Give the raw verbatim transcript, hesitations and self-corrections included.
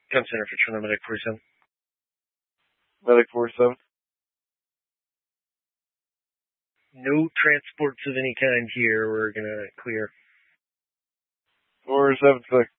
Gun Center for Trailer Medic forty-seven. Medic forty-seven. No transports of any kind here. We're gonna clear. four seven six.